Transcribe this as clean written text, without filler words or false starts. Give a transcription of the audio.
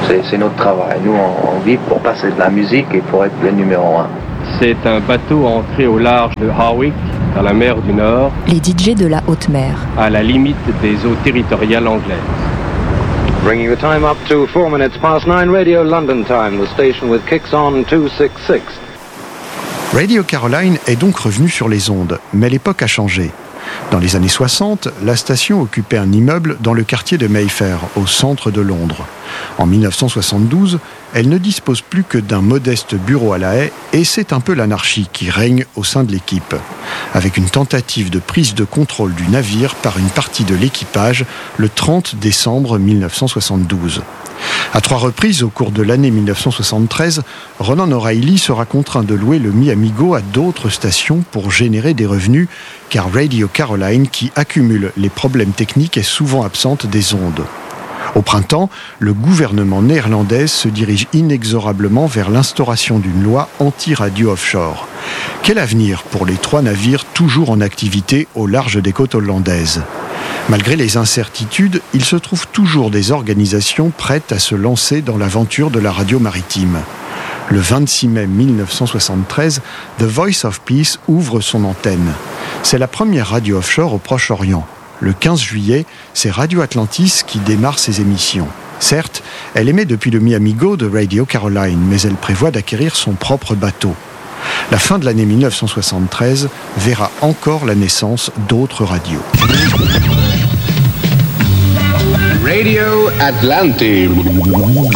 C'est notre travail. Nous, on vit pour passer de la musique et pour être le numéro 1. C'est un bateau ancré au large de Harwich, dans la mer du Nord. Les DJ de la haute mer. À la limite des eaux territoriales anglaises. Bringing the time up to 4 minutes past 9, Radio London time, the station with kicks on 266. Radio Caroline est donc revenue sur les ondes, mais l'époque a changé. Dans les années 60, la station occupait un immeuble dans le quartier de Mayfair, au centre de Londres. En 1972, elle ne dispose plus que d'un modeste bureau à La Haye et c'est un peu l'anarchie qui règne au sein de l'équipe. Avec une tentative de prise de contrôle du navire par une partie de l'équipage le 30 décembre 1972. À 3 reprises au cours de l'année 1973, Ronan O'Reilly sera contraint de louer le Mi-Amigo à d'autres stations pour générer des revenus, car Radio Caroline, qui accumule les problèmes techniques, est souvent absente des ondes. Au printemps, le gouvernement néerlandais se dirige inexorablement vers l'instauration d'une loi anti-radio offshore. Quel avenir pour les 3 navires toujours en activité au large des côtes hollandaises ? Malgré les incertitudes, il se trouve toujours des organisations prêtes à se lancer dans l'aventure de la radio maritime. Le 26 mai 1973, The Voice of Peace ouvre son antenne. C'est la première radio offshore au Proche-Orient. Le 15 juillet, c'est Radio Atlantis qui démarre ses émissions. Certes, elle émet depuis le Mi-Amigo de Radio Caroline, mais elle prévoit d'acquérir son propre bateau. La fin de l'année 1973 verra encore la naissance d'autres radios. Radio Atlantis.